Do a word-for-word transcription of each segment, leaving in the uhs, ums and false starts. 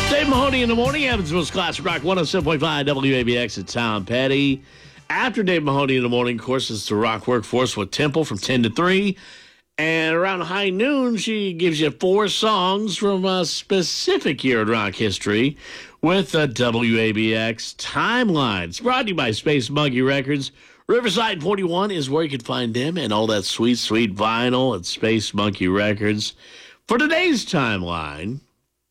Dave Mahoney in the morning, Evansville's Classic Rock one oh seven point five W A B X at Tom Petty. After Dave Mahoney in the morning, of course, it's the Rock Workforce with Temple from ten to three. And around high noon, she gives you four songs from a specific year in rock history with the W A B X Timeline. It's brought to you by Space Monkey Records. Riverside forty-one is where you can find them and all that sweet, sweet vinyl at Space Monkey Records. For today's Timeline,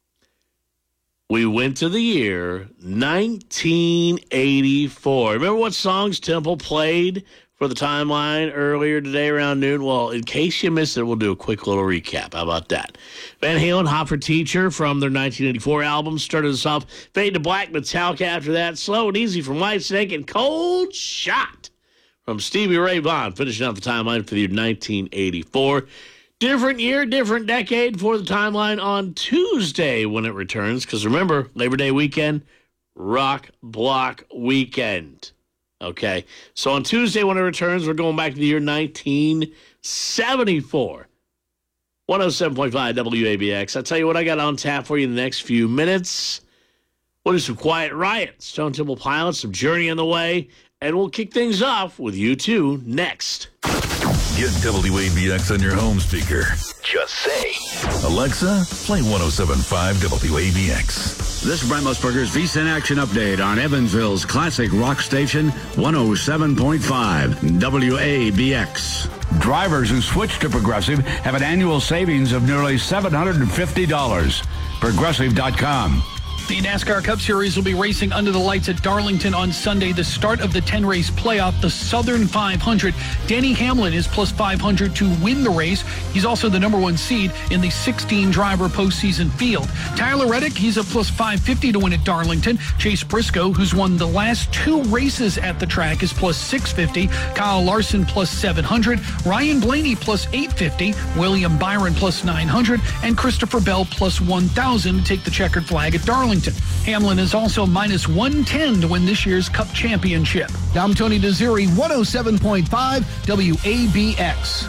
we went to the year nineteen eighty-four. Remember what songs Temple played for the Timeline earlier today around noon? Well, in case you missed it, we'll do a quick little recap. How about that? Van Halen, Hot for Teacher from their nineteen eighty-four album started us off. Fade to Black, Metallica after that. Slow and Easy from Whitesnake, and Cold Shot from Stevie Ray Vaughan, finishing out the Timeline for the year nineteen eighty-four. Different year, different decade for the Timeline on Tuesday when it returns. Because remember, Labor Day weekend, Rock Block Weekend. Okay, so on Tuesday when it returns, we're going back to the year nineteen seventy-four. one oh seven point five W A B X. I'll tell you what I got on tap for you in the next few minutes. We'll do some Quiet Riot, Stone Temple Pilots, some Journey on the way, and we'll kick things off with U two next. Get W A B X on your home speaker. Just say, Alexa, play one oh seven point five W A B X. This is Brent Musburger's V SIN Action Update on Evansville's classic rock station, one oh seven point five W A B X. Drivers who switch to Progressive have an annual savings of nearly seven hundred fifty dollars. Progressive dot com. The NASCAR Cup Series will be racing under the lights at Darlington on Sunday, the start of the ten-race playoff, the Southern five hundred. Denny Hamlin is plus five hundred to win the race. He's also the number one seed in the sixteen-driver postseason field. Tyler Reddick, he's a plus five fifty to win at Darlington. Chase Briscoe, who's won the last two races at the track, is plus six fifty. Kyle Larson plus seven hundred. Ryan Blaney plus eight fifty. William Byron plus nine hundred. And Christopher Bell plus one thousand to take the checkered flag at Darlington. Hamlin is also minus one ten to win this year's Cup Championship. I'm Tony Desiri, one oh seven point five W A B X.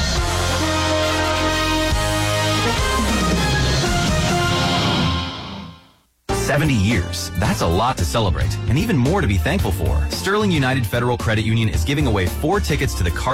seventy years. That's a lot to celebrate, and even more to be thankful for. Sterling United Federal Credit Union is giving away four tickets to the Car